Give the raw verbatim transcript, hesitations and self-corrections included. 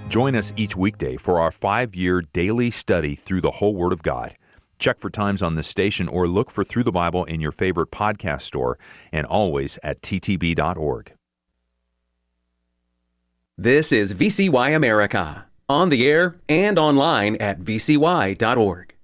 Join us each weekday for our five-year daily study through the whole Word of God. Check for times on this station or look for Through the Bible in your favorite podcast store and always at t t b dot org. This is V C Y America, on the air and online at v c y dot org.